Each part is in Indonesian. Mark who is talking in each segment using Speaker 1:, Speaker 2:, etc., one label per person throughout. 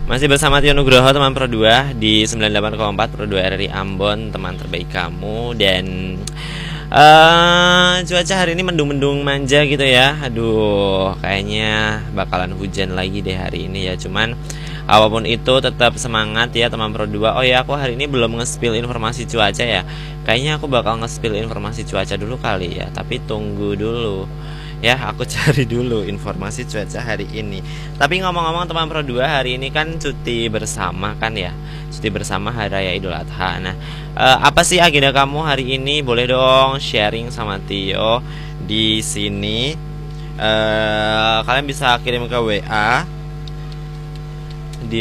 Speaker 1: Masih bersama Tio Nugroho, teman Pro 2 di 98,4 Pro 2 RRI Ambon, teman terbaik kamu. Dan cuaca hari ini mendung-mendung manja gitu ya. Aduh, kayaknya bakalan hujan lagi deh hari ini ya. Cuman apapun itu tetap semangat ya teman Pro 2. Oh ya, aku hari ini belum nge-spill informasi cuaca ya. Kayaknya aku bakal nge-spill informasi cuaca dulu kali ya. Tapi tunggu dulu ya, aku cari dulu informasi cuaca hari ini. Tapi ngomong-ngomong teman Pro 2, hari ini kan cuti bersama kan ya. Cuti bersama Hari Raya Idul Adha. Nah, apa sih agenda kamu hari ini? Boleh dong sharing sama Tio di sini. Kalian bisa kirim ke WA di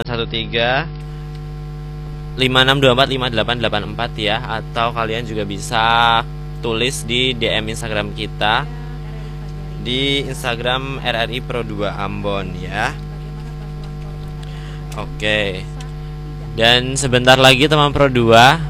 Speaker 1: 0813 56245884 ya, atau kalian juga bisa tulis di DM Instagram kita di Instagram RRI Pro 2 Ambon ya. Oke. Dan sebentar lagi teman Pro 2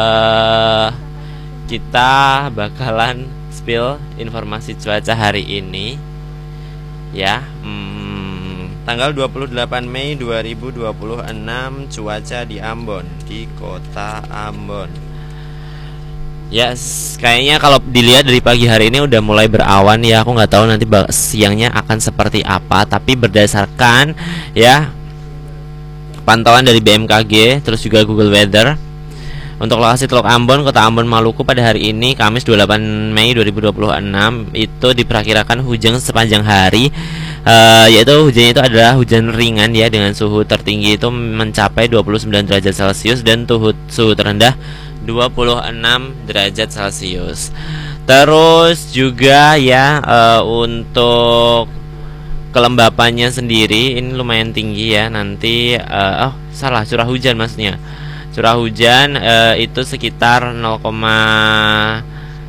Speaker 1: kita bakalan spill informasi cuaca hari ini ya. Tanggal 28 Mei 2026 cuaca di Ambon, di kota Ambon. Ya, kayaknya kalau dilihat dari pagi hari ini udah mulai berawan ya. Aku nggak tahu nanti siangnya akan seperti apa, tapi berdasarkan ya pantauan dari BMKG terus juga Google Weather, untuk lokasi Teluk Ambon, Kota Ambon, Maluku pada hari ini Kamis 28 Mei 2026 itu diperkirakan hujan sepanjang hari. Yaitu hujannya itu adalah hujan ringan ya, dengan suhu tertinggi itu mencapai 29 derajat Celcius dan suhu terendah 26 derajat Celcius. Terus juga ya untuk kelembapannya sendiri ini lumayan tinggi ya. Nanti curah hujan maksudnya. Curah hujan itu sekitar 0,19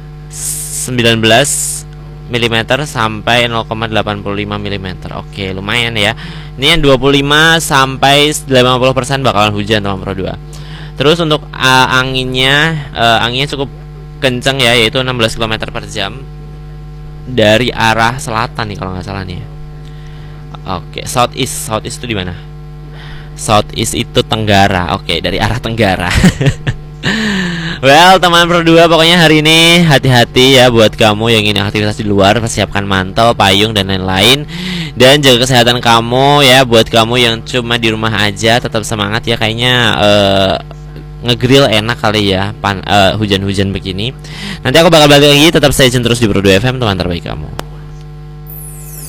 Speaker 1: mm sampai 0,85 mm. Oke, lumayan ya. Ini yang 25 sampai 50% bakalan hujan teman Pro 2. Terus untuk anginnya cukup kencang ya, yaitu 16 km per jam dari arah selatan nih kalau nggak salah nih. Oke, southeast itu di mana? Southeast itu Tenggara. Oke, dari arah Tenggara. Well, teman Pro 2, pokoknya hari ini hati-hati ya buat kamu yang ingin aktivitas di luar. Persiapkan mantel, payung, dan lain-lain. Dan jaga kesehatan kamu ya. Buat kamu yang cuma di rumah aja, tetap semangat ya. Kayaknya ngegrill enak kali ya hujan-hujan begini. Nanti aku bakal balik lagi. Tetap stay tune terus di Pro 2 FM, teman terbaik kamu.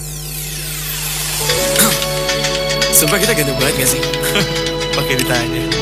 Speaker 2: Sumpah kita ganteng banget gak sih? Pakai ditanya.